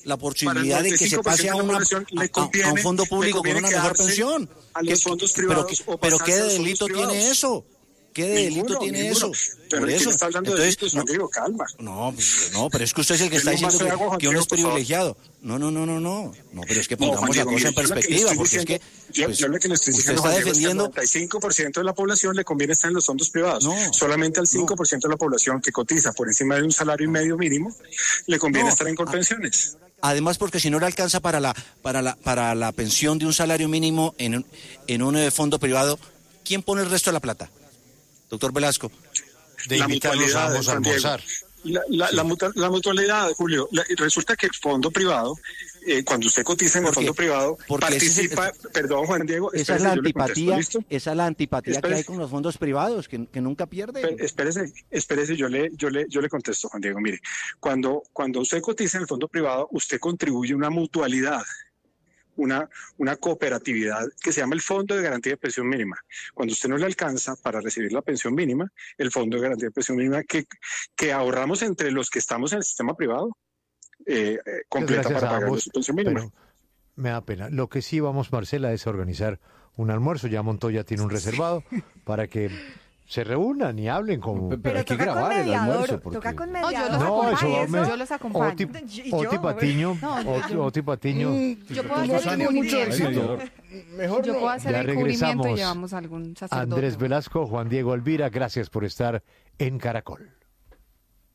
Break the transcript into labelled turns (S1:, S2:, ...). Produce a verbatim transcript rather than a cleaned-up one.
S1: la posibilidad de que se pase a, una, a, conviene, a un fondo público con una mejor pensión.
S2: A los fondos privados
S1: pero, pero ¿qué delito tiene eso? ¿Qué delito ninguno, tiene ninguno. eso?
S2: Pero es que está hablando Entonces, de delitos, no, digo, calma.
S1: No, pues, no, pero es que usted es el que está diciendo que, que uno es privilegiado. No, no, no, no, no. No, pero es que pongamos no, la cosa en perspectiva, porque
S2: diciendo,
S1: es que...
S2: Yo,
S1: pues,
S2: yo lo que le estoy diciendo
S1: está
S2: Diego,
S1: defendiendo...
S2: es que al noventa y cinco por ciento de la población le conviene estar en los fondos privados.
S1: No,
S2: Solamente al cinco por ciento no. de la población que cotiza por encima de un salario y medio mínimo le conviene
S1: no,
S2: estar en Colpensiones.
S1: Además, porque si no le alcanza para la para la para la pensión de un salario mínimo en un, en un fondo privado, ¿quién pone el resto de la plata? Doctor Velasco.
S3: De la mutualidad, vamos a almorzar.
S2: La, la, sí. la, mutua, la mutualidad, Julio, la, resulta que el fondo privado, eh, cuando usted cotiza en el fondo privado, participa, es el, perdón Juan Diego,
S1: esa es la antipatía, esa es la antipatía espérese. que hay con los fondos privados, que, que nunca pierden.
S2: Espérese, espérese, yo le, yo le, yo le contesto, Juan Diego, mire, cuando, cuando usted cotiza en el fondo privado, usted contribuye a una mutualidad. Una, una cooperatividad que se llama el Fondo de Garantía de Pensión Mínima. Cuando usted no le alcanza para recibir la pensión mínima, el Fondo de Garantía de Pensión Mínima que, que ahorramos entre los que estamos en el sistema privado, eh, eh, completa para pagar su pensión mínima.
S3: Pero me da pena. Lo que sí vamos, Marcela, es organizar un almuerzo. Ya Montoya tiene un reservado para que se reúnan y hablen como...
S4: Pero, pero hay que grabar el almuerzo. Porque... Toca con mediador.
S3: No, yo los acompaño.
S4: No, yo los acompaño.
S3: Oti, Oti Patiño. No, Oti Patiño.
S4: Yo puedo hacer el cubrimiento.
S5: Mejor
S4: yo puedo hacer
S3: ya
S4: el cubrimiento y llevamos a algún sacerdote.
S3: Andrés Velasco, Juan Diego Alvira, gracias por estar en Caracol.